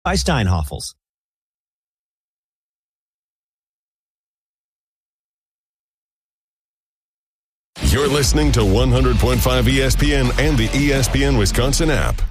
by Steinhoffels. You're listening to 100.5 ESPN and the ESPN Wisconsin app.